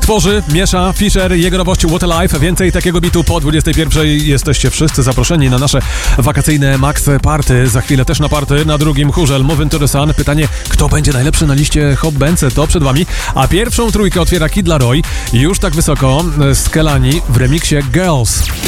Tworzy, miesza Fisher, jego nowość What a Life. Więcej takiego bitu po 21. Jesteście wszyscy zaproszeni na nasze wakacyjne Max Party. Za chwilę też na party na drugim chórze Moving to the Sun. Pytanie, kto będzie najlepszy na liście Hot Bence, to przed wami. A pierwszą trójkę otwiera Kid Laroi. Już tak wysoko z Kelani w remiksie Girls.